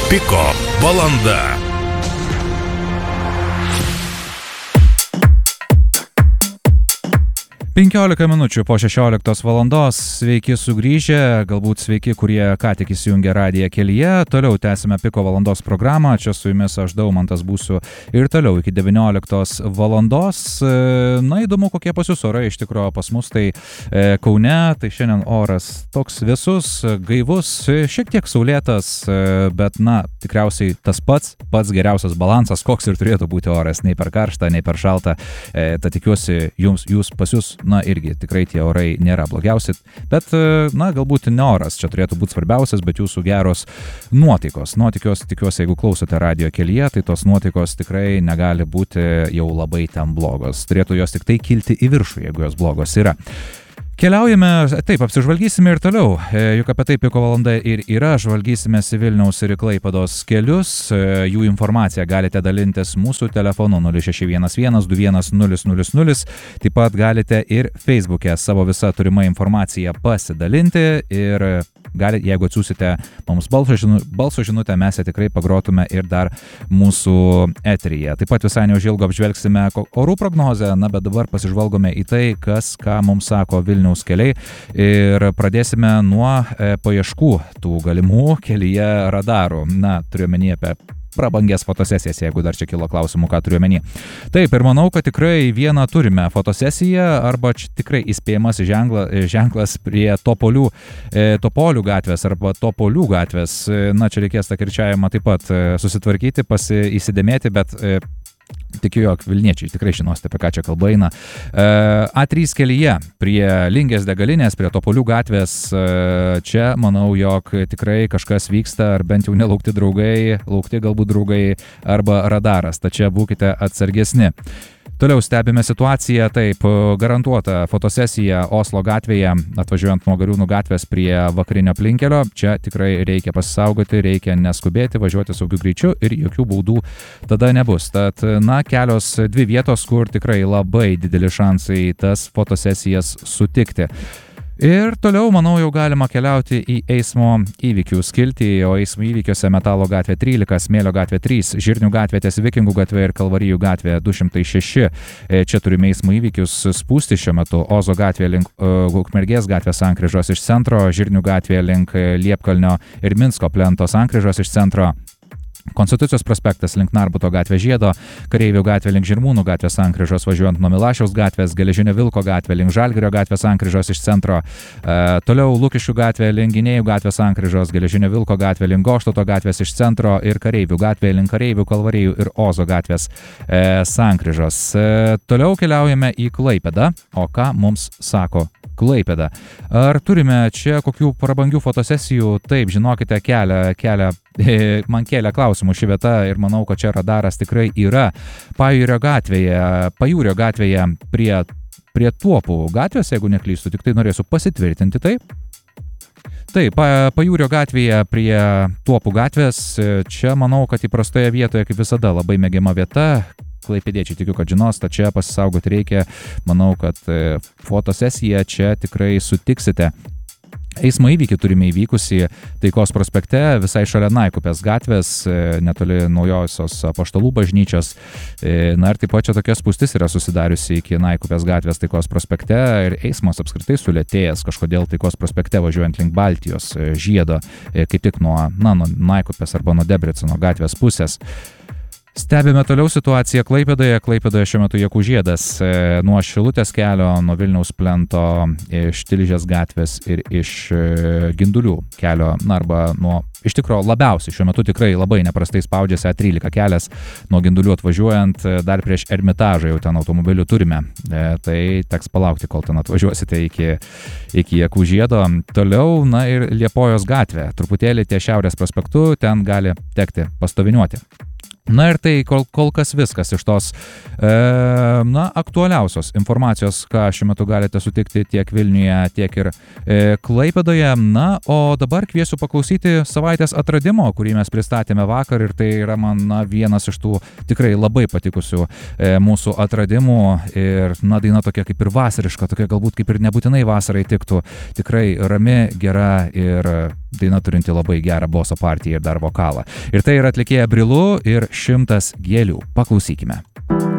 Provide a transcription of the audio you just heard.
Piko valanda. Penkiolika minučių po 16 valandos. Sveiki sugrįžę, galbūt sveiki, kurie ką tik įsijungė radiją kelyje. Toliau tęsime Piko valandos programą. Čia su jumis aš Daumantas būsiu ir toliau iki 19 valandos. Na, įdomu, kokie pas jūs orai iš tikrųjų pas mus. Tai Kaune, tai šiandien oras toks vėsus, gaivus, šiek tiek saulėtas, bet na, tikriausiai tas pats geriausias balansas, koks ir turėtų būti oras, nei per karštą, nei per šaltą. Tad tikiuosi, pas jūs na irgi tikrai tie orai nėra blogiausi, bet na galbūt ne oras čia turėtų būti svarbiausias, bet jūsų geros nuotaikos. Tikiuosi, jeigu klausote radijo kelyje, tai tos nuotaikos tikrai negali būti jau labai ten blogos. Turėtų jos tik tai kilti į viršų, jeigu jos blogos yra. Keliaujame, taip, apsižvalgysime ir toliau, juk apie tai Piko valanda ir yra, žvalgysime Vilniaus ir Klaipėdos kelius, jų informaciją galite dalintis mūsų telefonu 0611 21000, taip pat galite ir Facebook'e savo visą turimą informaciją pasidalinti ir galite, jeigu atsiųsite mums balso žinutę, mes ją tikrai pagrotume ir dar mūsų eteryje. Taip pat visai neužilgo apžvelgsime orų prognozę, na bet dabar pasižvalgome į tai, ką mums sako Vilniaus keliai ir pradėsime nuo paieškų tų galimų kelyje radarų. Na, turiu menį apie prabangės fotosesijas, jeigu dar čia kilo klausimų, ką turiu menį. Taip, ir manau, kad tikrai vieną turime fotosesiją arba tikrai įspėjamas ženklas prie Topolių gatvės arba Topolių gatvės. Na, čia reikės tą kirčiavimą taip pat susitvarkyti, įsidėmėti, bet tikiu, jog Vilniečiai tikrai žinosite, apie ką čia kalba eina. A3 kelyje prie Lingės degalinės, prie Topolių gatvės, čia manau, jog tikrai kažkas vyksta, ar bent jau nelaukti galbūt draugai arba radaras, tačiau būkite atsargesni. Toliau stebime situaciją, taip, garantuota fotosesija Oslo gatvėje, atvažiuojant nuo Gariūnų gatvės prie vakarinio aplinkelio. Čia tikrai reikia pasisaugoti, reikia neskubėti, važiuoti saugiu greičiu ir jokių baudų tada nebus. Tad, na, kelios dvi vietos, kur tikrai labai dideli šansai tas fotosesijas sutikti. Ir toliau, manau, jau galima keliauti į eismo įvykių skiltį, o eismo įvykiuose Metalo gatvė 13, Smėlio gatvė 3, Žirnių gatvė ties Vikingų gatvė ir Kalvarijų gatvė 206. Čia turime eismo įvykius spūsti šiuo metu. Ozo gatvė link Ukmergės gatvės sankryžos iš centro, Žirnių gatvė link Liepkalnio ir Minsko plento sankryžos iš centro. Konstitucijos prospektas link Narbuto gatvė Žiedo, Kareivių gatvė link Žirmūnų gatvės sankryžos važiuojant nuo Milašiaus gatvės, Geležinio Vilko gatvė link Žalgirio gatvės sankryžos iš centro, toliau Lukiškių gatvė link Gynėjų gatvės sankryžos, Geležinio Vilko gatvė link Goštauto gatvės iš centro ir Kareivių gatvė link Kareivių, Kalvarijų ir Ozo gatvės sankryžos. Toliau keliaujame į Klaipėdą, o ką mums sako Klaipėda. Ar turime čia kokių prabangių fotosesijų? Taip, žinokite, man kelia klausimų ši vieta ir manau, kad čia radaras tikrai yra. Pajūrio gatvėje prie Tuopų gatvės, jeigu neklystu, tik tai norėsiu pasitvirtinti tai. Taip, Pajūrio gatvėje prie Tuopų gatvės, čia manau, kad įprastoje vietoje, kaip visada, labai mėgiama vieta. Klaipėdiečiai tikiu, kad žinos, tad čia pasisaugoti reikia. Manau, kad fotosesiją čia tikrai sutiksite. Eismo įvykį turime įvykusi Taikos prospekte, visai šalia Naikupės gatvės, netoli naujosios Apaštalų bažnyčios. Na ir taip pat čia tokia spūstis yra susidariusi iki Naikupės gatvės Taikos prospekte ir eismas apskritai sulėtėjęs kažkodėl Taikos prospekte važiuojant link Baltijos žiedo, kaip tik nuo Naikupės arba nuo Debreceno gatvės pusės. Stebime toliau situaciją Klaipėdoje. Klaipėdoje šiuo metu Jakų žiedas nuo Šilutės kelio, nuo Vilniaus plento, iš Tilžės gatvės ir iš Gindulių kelio, arba iš tikrųjų labiausiai šiuo metu tikrai labai neprastai spaudžiasi A13 kelias nuo Gindulių atvažiuojant, dar prieš Ermitažą jau ten automobilių turime. Tai teks palaukti, kol ten atvažiuosite iki Jakų žiedo. Toliau, na ir Liepojos gatvė, truputėlį ties Šiaurės prospektu, ten gali tekti pastoviniuoti. Na ir tai kol kas viskas iš tos aktualiausios informacijos, ką šiuo metu galite sutikti tiek Vilniuje, tiek ir Klaipėdoje. Na, o dabar kviesiu paklausyti savaitės atradimo, kurį mes pristatėme vakar, ir tai yra man vienas iš tų tikrai labai patikusių mūsų atradimų. Ir daina tokia kaip ir vasariška, tokia galbūt kaip ir nebūtinai vasarai tiktų, tikrai rami, gera ir daina turinti labai gerą boso partiją ir dar vokalą. Ir tai yra atlikėja Brilu ir 100 gėlių. Paklausykime.